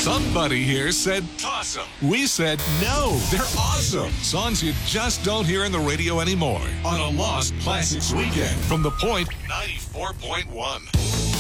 Somebody here said toss 'em. We said no, they're awesome. Songs you just don't hear on the radio anymore. On a Lost Classics Weekend from The Point 94.1.